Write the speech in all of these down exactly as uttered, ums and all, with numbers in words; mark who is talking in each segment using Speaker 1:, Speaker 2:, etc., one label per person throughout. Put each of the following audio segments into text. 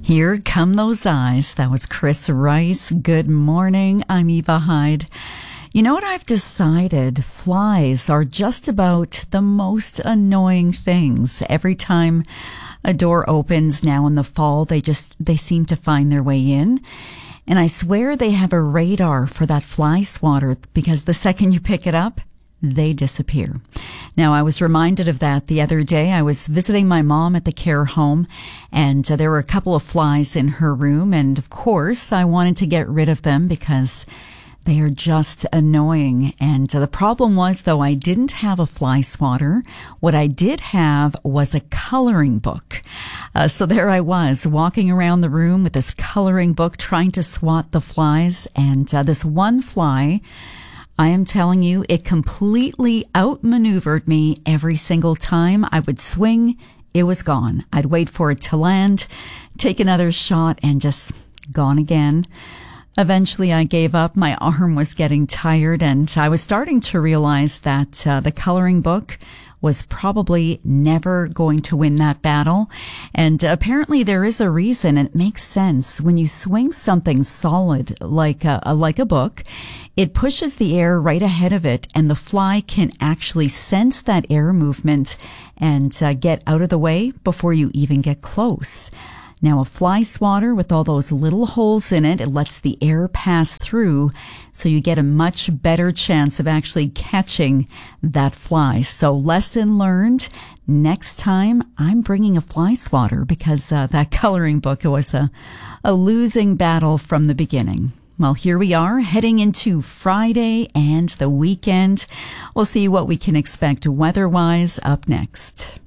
Speaker 1: Here Come Those Eyes. That was Chris Rice. Good morning. I'm Eva Hyde. You know what I've decided? Flies are just about the most annoying things. Every time a door opens now in the fall, they just, they seem to find their way in. And I swear they have a radar for that fly swatter, because the second you pick it up, they disappear. Now, I was reminded of that the other day. I was visiting my mom at the care home, and uh, there were a couple of flies in her room. And of course, I wanted to get rid of them because they are just annoying. And uh, the problem was, though, I didn't have a fly swatter. What I did have was a coloring book. Uh, so there I was, walking around the room with this coloring book, trying to swat the flies. And uh, this one fly, I am telling you, it completely outmaneuvered me every single time. I would swing, it was gone. I'd wait for it to land, take another shot, and just gone again. Eventually, I gave up. My arm was getting tired, and I was starting to realize that uh, the coloring book was probably never going to win that battle. And apparently there is a reason. It makes sense. When you swing something solid like a, like a book, it pushes the air right ahead of it, and the fly can actually sense that air movement and uh, get out of the way before you even get close. Now, a fly swatter with all those little holes in it, it lets the air pass through, so you get a much better chance of actually catching that fly. So, lesson learned. Next time, I'm bringing a fly swatter, because uh, that coloring book was a, a losing battle from the beginning. Well, here we are, heading into Friday and the weekend. We'll see what we can expect weather-wise up next.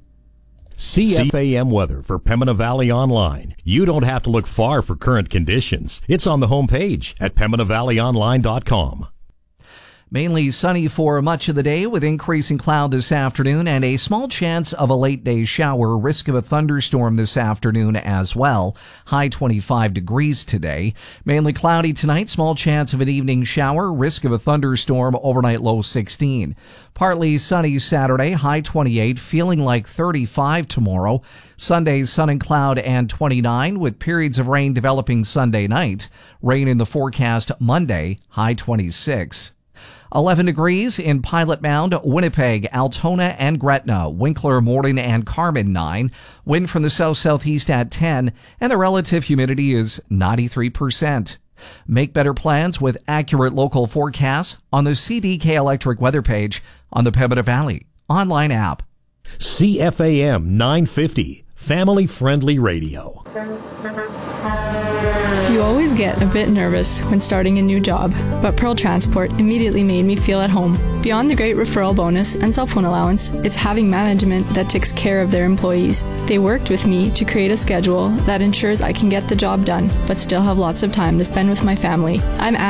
Speaker 2: C F A M weather for Pembina Valley Online. You don't have to look far for current conditions. It's on the homepage at pembina valley online dot com.
Speaker 3: Mainly sunny for much of the day, with increasing cloud this afternoon and a small chance of a late day shower. Risk of a thunderstorm this afternoon as well. High twenty-five degrees today. Mainly cloudy tonight, small chance of an evening shower. Risk of a thunderstorm, overnight low sixteen. Partly sunny Saturday, high twenty-eight, feeling like thirty-five tomorrow. Sunday, sun and cloud and twenty-nine, with periods of rain developing Sunday night. Rain in the forecast Monday, high twenty-six. eleven degrees in Pilot Mound, Winnipeg, Altona, and Gretna. Winkler, Morden, and Carmen, nine. Wind from the south-southeast at ten, and the relative humidity is ninety-three percent. Make better plans with accurate local forecasts on the C D K Electric weather page on the Pembina Valley online app.
Speaker 2: C F A M nine fifty, family-friendly radio.
Speaker 4: You always get a bit nervous when starting a new job, but Pearl Transport immediately made me feel at home. Beyond the great referral bonus and cell phone allowance, it's having management that takes care of their employees. They worked with me to create a schedule that ensures I can get the job done, but still have lots of time to spend with my family. I'm